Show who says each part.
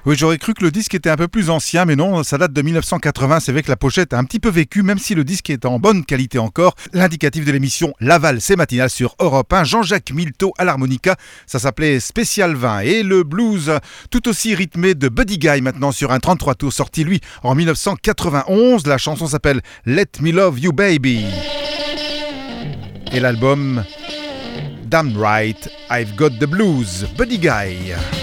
Speaker 1: Oui, j'aurais cru que le disque était un peu plus ancien, mais non, ça date de 1980. C'est vrai que la pochette a un petit peu vécu, même si le disque est en bonne qualité encore. L'indicatif de l'émission Laval, c'est matinal sur Europe 1. Jean-Jacques Milteau à l'harmonica. Ça s'appelait Spécial 20. Et le blues, tout aussi rythmé de Buddy Guy, maintenant sur un 33 tours, sorti lui en 1991. La chanson s'appelle Let Me Love You Baby. Et l'album Damn Right, I've Got the Blues, Buddy Guy.